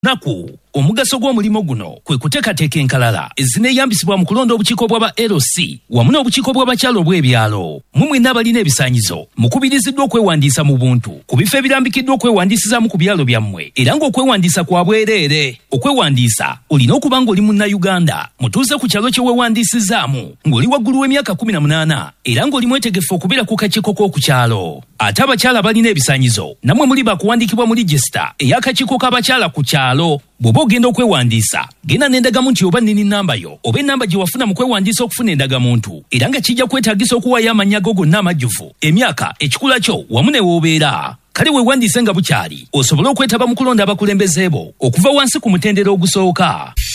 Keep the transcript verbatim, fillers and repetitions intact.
Naku omugaso gw'omulimo guno kwe kuteekateeka enkalala ezineeyambisibwa mu kulonda obukiiko bw'aba L C wamu n'obukiiko bw'abakyalo bw'ebyalo. Mu mwenna abalina ebisaanyizo mukubiriziddwa okwewandiisa mu buntu ku bifo ebirambikiddwa okwewandiisizaamu ku byalo byammwe era ng'okwewandiisa kwa bwereere. Okwewandiisa olina okuba ng'oli munnayuganda mutuuze ku kyalo kye weewandiisizaamu ng'oli waggulu w'emyaka kumi na munaana era ng'oli mwetegefu okubeera ku kakiiko k'oku kyalo. Ate abakyala abalina ebisaanyizo namwe muli bakuwandiikibwa mu ligista ey'akakiiko k'abakyala ku kyalo. Bw'oba ogenda okwewandiisa genda n'endagamuntu oba nnini nnamba yo oba ennamba gye wafuna mu kwewandiisa okufuna endagamuntu era nga kijja kwetaagisa okuwaayo amannya go gonna amajjuvu, emyaka, ekikula kyo wamu ne w'obeera. Kale weewandiise nga bukyali osobole okwetaba mu kulonda abakulembeze bo okuva wansi ku mutendera ogusooka.